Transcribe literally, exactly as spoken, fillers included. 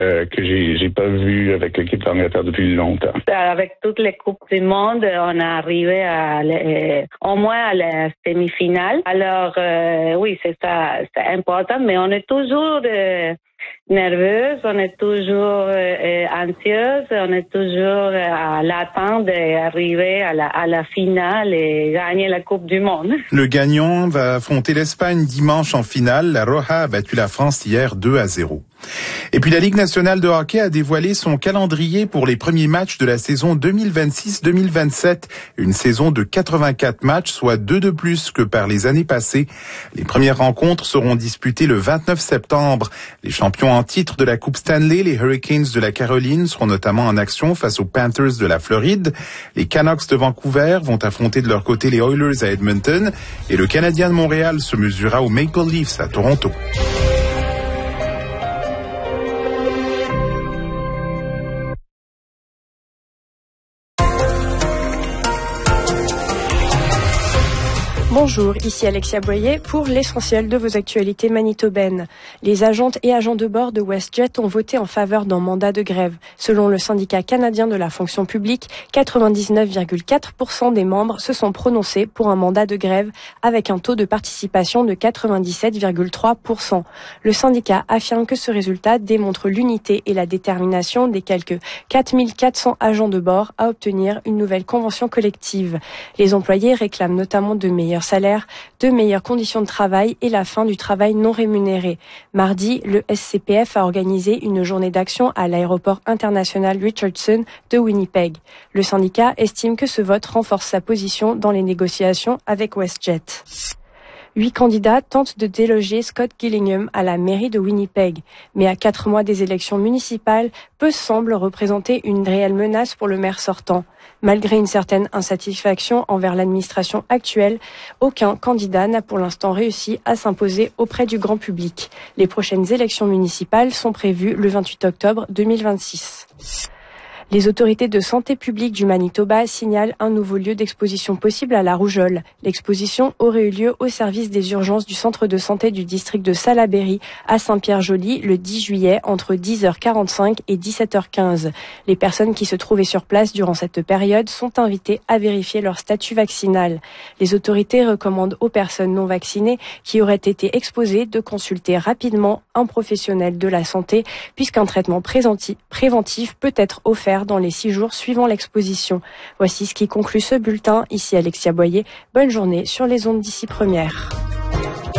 euh, que j'ai j'ai pas vu avec l'équipe d'Angleterre depuis longtemps. Avec toutes les coupes du monde, on est arrivé à euh, au moins à la demi-finale. Alors euh, oui, c'est ça, c'est important, mais on est toujours euh, nerveuse, on est toujours euh, anxieuse, on est toujours à l'attente d'arriver à la, à la finale et gagner la Coupe du Monde. Le gagnant va affronter l'Espagne dimanche en finale. La Roja a battu la France hier deux à zéro. Et puis la Ligue nationale de hockey a dévoilé son calendrier pour les premiers matchs de la saison deux mille vingt-six deux mille vingt-sept. Une saison de quatre-vingt-quatre matchs, soit deux de plus que par les années passées. Les premières rencontres seront disputées le vingt-neuf septembre. Les champions en titre de la Coupe Stanley, les Hurricanes de la Caroline, seront notamment en action face aux Panthers de la Floride. Les Canucks de Vancouver vont affronter de leur côté les Oilers à Edmonton. Et le Canadien de Montréal se mesurera aux Maple Leafs à Toronto. Bonjour, ici Alexia Boyer pour l'essentiel de vos actualités manitobaines. Les agentes et agents de bord de WestJet ont voté en faveur d'un mandat de grève. Selon le syndicat canadien de la fonction publique, quatre-vingt-dix-neuf virgule quatre pour cent des membres se sont prononcés pour un mandat de grève avec un taux de participation de quatre-vingt-dix-sept virgule trois pour cent. Le syndicat affirme que ce résultat démontre l'unité et la détermination des quelques quatre mille quatre cents agents de bord à obtenir une nouvelle convention collective. Les employés réclament notamment de meilleurs salaires, de meilleures conditions de travail et la fin du travail non rémunéré. Mardi, le S C P F a organisé une journée d'action à l'aéroport international Richardson de Winnipeg. Le syndicat estime que ce vote renforce sa position dans les négociations avec WestJet. Huit candidats tentent de déloger Scott Gillingham à la mairie de Winnipeg. Mais à quatre mois des élections municipales, peu semble représenter une réelle menace pour le maire sortant. Malgré une certaine insatisfaction envers l'administration actuelle, aucun candidat n'a pour l'instant réussi à s'imposer auprès du grand public. Les prochaines élections municipales sont prévues le vingt-huit octobre deux mille vingt-six. Les autorités de santé publique du Manitoba signalent un nouveau lieu d'exposition possible à la rougeole. L'exposition aurait eu lieu au service des urgences du centre de santé du district de Salaberry à Saint-Pierre-Joli le dix juillet entre dix heures quarante-cinq et dix-sept heures quinze. Les personnes qui se trouvaient sur place durant cette période sont invitées à vérifier leur statut vaccinal. Les autorités recommandent aux personnes non vaccinées qui auraient été exposées de consulter rapidement un professionnel de la santé puisqu'un traitement préventif peut être offert dans les six jours suivant l'exposition. Voici ce qui conclut ce bulletin. Ici Alexia Boyer. Bonne journée sur les ondes d'ici première.